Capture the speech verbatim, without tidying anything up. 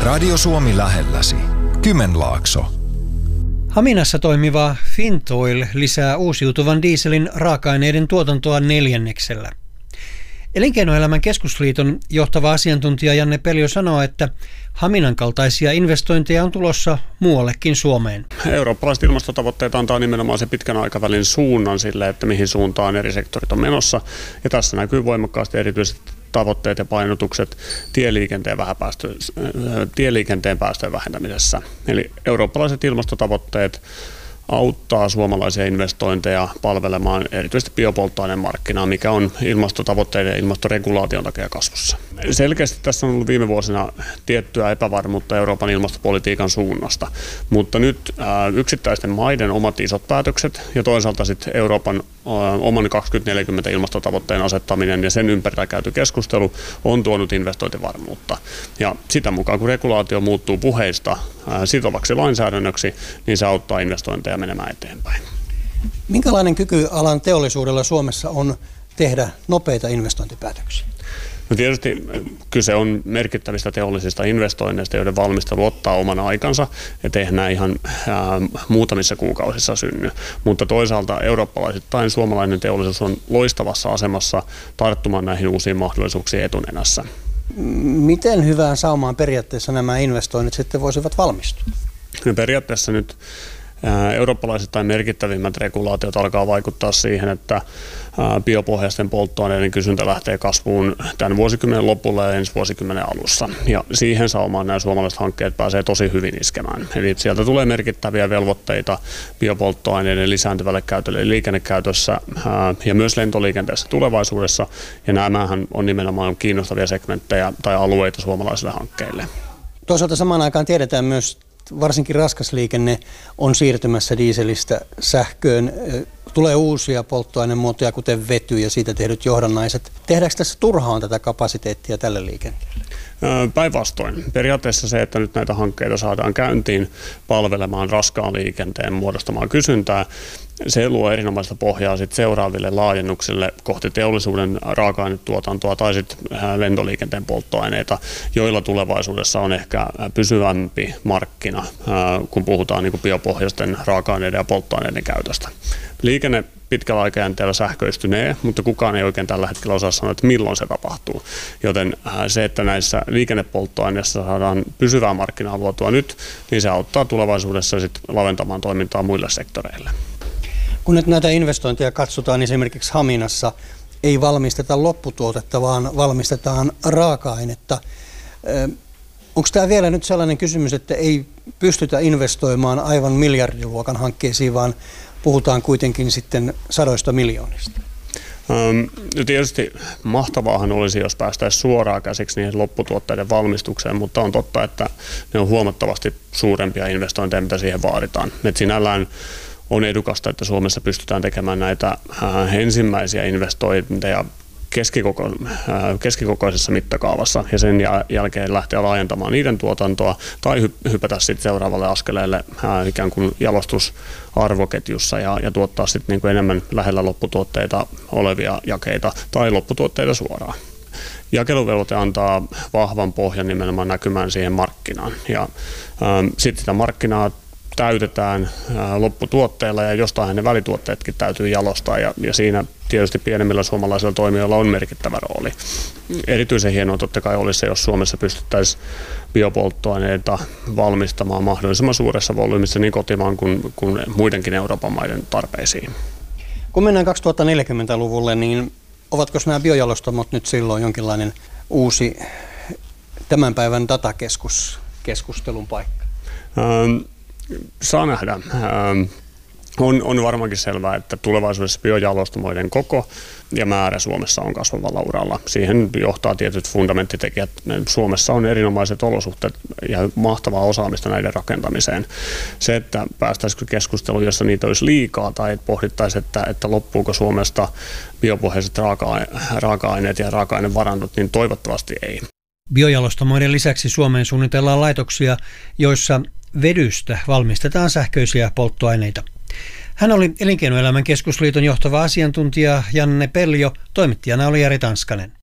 Radio Suomi lähelläsi. Kymenlaakso. Haminassa toimiva Fintoil lisää uusiutuvan dieselin raaka-aineiden tuotantoa neljänneksellä. Elinkeinoelämän keskusliiton johtava asiantuntija Janne Peljo sanoo, että Haminan kaltaisia investointeja on tulossa muuallekin Suomeen. Eurooppalaiset ilmastotavoitteet antaa nimenomaan se pitkän aikavälin suunnan sille, että mihin suuntaan eri sektorit on menossa. Ja tässä näkyy voimakkaasti erityisesti tavoitteet ja painotukset tieliikenteen, vähäpäästö, tieliikenteen päästöjen vähentämisessä. Eli eurooppalaiset ilmastotavoitteet auttaa suomalaisia investointeja palvelemaan erityisesti biopolttoaineen markkinaa, mikä on ilmastotavoitteiden ja ilmastoregulaation takia kasvussa. Selkeästi tässä on ollut viime vuosina tiettyä epävarmuutta Euroopan ilmastopolitiikan suunnasta, mutta nyt äh, yksittäisten maiden omat isot päätökset ja toisaalta sitten Euroopan äh, oman kaksituhattaneljäkymmentä ilmastotavoitteen asettaminen ja sen ympärillä käyty keskustelu on tuonut investointivarmuutta. Ja sitä mukaan kun regulaatio muuttuu puheista äh, sitovaksi lainsäädännöksi, niin se auttaa investointeja menemään eteenpäin. Minkälainen kyky alan teollisuudella Suomessa on tehdä nopeita investointipäätöksiä? No tietysti kyse on merkittävistä teollisista investoinneista, joiden valmistelu ottaa oman aikansa, ettei nämä ihan ää, muutamissa kuukausissa synny. Mutta toisaalta eurooppalaisittain suomalainen teollisuus on loistavassa asemassa tarttumaan näihin uusiin mahdollisuuksiin etunenässä. Miten hyvään saumaan periaatteessa nämä investoinnit sitten voisivat valmistua? No periaatteessa nyt eurooppalaisittain merkittävimmät regulaatiot alkaa vaikuttaa siihen, että biopohjaisten polttoaineiden kysyntä lähtee kasvuun tämän vuosikymmenen lopulla ja ensi vuosikymmenen alussa. Ja siihen saumaan nämä suomalaiset hankkeet pääsee tosi hyvin iskemään. Eli sieltä tulee merkittäviä velvoitteita biopolttoaineiden lisääntyvälle käytölle liikennekäytössä ja myös lentoliikenteessä tulevaisuudessa. Ja nämähän on nimenomaan kiinnostavia segmenttejä tai alueita suomalaisille hankkeille. Toisaalta samaan aikaan tiedetään myös, varsinkin raskas liikenne on siirtymässä dieselistä sähköön. Tulee uusia polttoainemuotoja, kuten vety ja siitä tehdyt johdannaiset. Tehdäänkö tässä turhaan tätä kapasiteettia tälle liikenteelle? Päinvastoin. Periaatteessa se, että nyt näitä hankkeita saadaan käyntiin palvelemaan raskaan liikenteen muodostamaan kysyntää, se luo erinomaista pohjaa sit seuraaville laajennuksille kohti teollisuuden raaka-ainetuotantoa tai sit lentoliikenteen polttoaineita, joilla tulevaisuudessa on ehkä pysyvämpi markkina, kun puhutaan niin kuin biopohjaisten raaka-aineiden ja polttoaineiden käytöstä. Liikenne pitkällä aikajänteellä sähköistynee, mutta kukaan ei oikein tällä hetkellä osaa sanoa, että milloin se tapahtuu. Joten se, että näissä liikennepolttoaineissa saadaan pysyvää markkinaa luotua nyt, niin se auttaa tulevaisuudessa sit laventamaan toimintaa muille sektoreille. Kun nyt näitä investointeja katsotaan, niin esimerkiksi Haminassa ei valmisteta lopputuotetta, vaan valmistetaan raaka-ainetta. Onko tämä vielä nyt sellainen kysymys, että ei pystytä investoimaan aivan miljardiluokan hankkeisiin, vaan puhutaan kuitenkin sitten sadoista miljoonista? No tietysti mahtavaahan olisi, jos päästäisiin suoraan käsiksi niihin lopputuotteiden valmistukseen, mutta on totta, että ne on huomattavasti suurempia investointeja, mitä siihen vaaditaan. Et sinällään on edukasta, että Suomessa pystytään tekemään näitä ensimmäisiä investointeja keskikoko, keskikokoisessa mittakaavassa ja sen jälkeen lähteä laajentamaan niiden tuotantoa tai hypätä sitten seuraavalle askeleelle ikään kuin jalostusarvoketjussa ja, ja tuottaa sitten niin kuin enemmän lähellä lopputuotteita olevia jakeita tai lopputuotteita suoraan. Jakeluvelvoite antaa vahvan pohjan nimenomaan näkymään siihen markkinaan ja sitten sitä markkinaa täytetään lopputuotteilla ja jostain ne välituotteetkin täytyy jalostaa ja, ja siinä tietysti pienemmillä suomalaisilla toimijoilla on merkittävä rooli. Erityisen hienoa totta kai olisi se, jos Suomessa pystyttäisiin biopolttoaineita valmistamaan mahdollisimman suuressa volyymissa niin kotimaan kuin, kuin muidenkin Euroopan maiden tarpeisiin. Kun mennään kaksituhattaneljäkymmentäluvulle, niin ovatko nämä biojalostamot nyt silloin jonkinlainen uusi tämän päivän datakeskus keskustelun paikka? Ähm, Saa nähdä. On, on varmaankin selvää, että tulevaisuudessa biojalostamoiden koko ja määrä Suomessa on kasvavalla uralla. Siihen johtaa tietyt fundamenttitekijät. Suomessa on erinomaiset olosuhteet ja mahtavaa osaamista näiden rakentamiseen. Se, että päästäisikö keskusteluun, jossa niitä olisi liikaa tai pohdittaisiin, että, että loppuuko Suomesta biopohjaiset raaka-aineet ja raaka-ainevarannot, niin toivottavasti ei. Biojalostamoiden lisäksi Suomeen suunnitellaan laitoksia, joissa vedystä valmistetaan sähköisiä polttoaineita. Hän oli Elinkeinoelämän keskusliiton johtava asiantuntija Janne Peljo, toimittajana oli Jari Tanskanen.